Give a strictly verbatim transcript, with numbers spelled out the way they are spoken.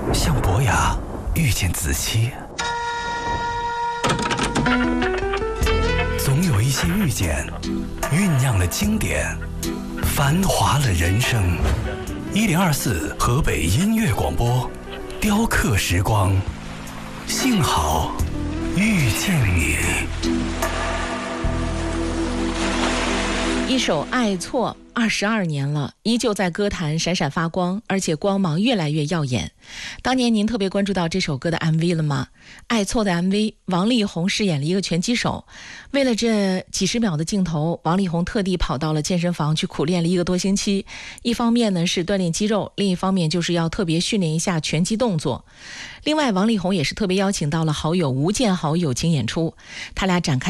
像伯牙遇见子期，总有一些遇见酝酿了经典，繁华了人生。一零二四河北音乐广播，雕刻时光，幸好遇见你。 一首《爱错》二十二年了，依旧在歌坛闪闪发光，而且光芒越来越耀眼。当年您特别关注到这首歌的 M V 了吗？《爱错》的 M V， 王力宏饰演了一个拳击手，为了这几十秒的镜头，王力宏特地跑到了健身房去苦练了一个多星期。一方面呢是锻炼肌肉，另一方面就是要特别训练一下拳击动作。另外，王力宏也是特别邀请到了好友吴建豪友情演出，他俩展开